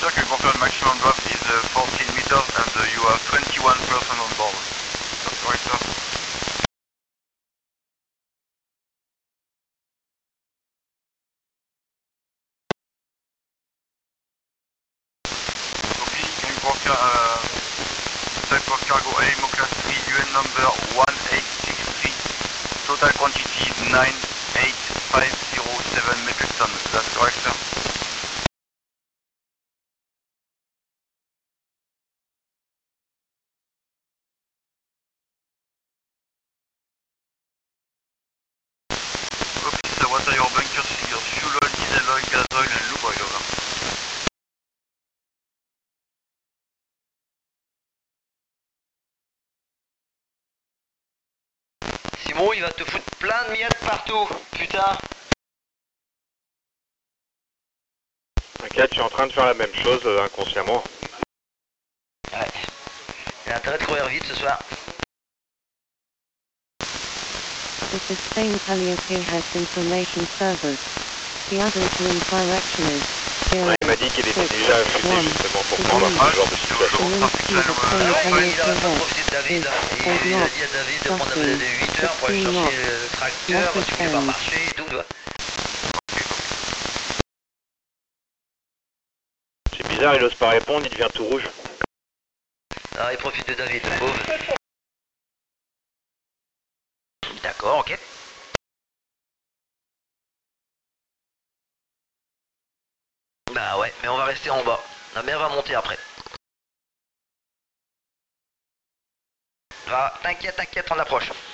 Officer, can confirm maximum draft is 14 meters and you have 21 person on board. That's correct, sir? Copy, can you confirm type of cargo AMO class 3, UN number 1863, total quantity 98507 metric tons. That's correct, sir? Officer, what are your bunker figures? Fuel oil, diesel oil, gas oil and lube oil, over. Simon, il va te foutre plein de miettes partout, putain. T'inquiète, je suis en train de faire la même chose inconsciemment. Ouais. Il a intérêt de courir vite ce soir. The sustained Calliope has information servers. The other wind direction is 0, Ouais, il m'a dit qu'il était déjà affûté justement pour prendre ce genre de situation. Ouais, il a profité de David. Il a dit à David de prendre 8 heures pour aller chercher le tracteur, parce qu'il va marcher et tout, tu vois. C'est bizarre, il ose pas répondre, il devient tout rouge. Ah, il profite de David, le pauvre. D'accord, ok. Bah ouais, mais on va rester en bas. La mer va monter après. Ah, t'inquiète, on approche.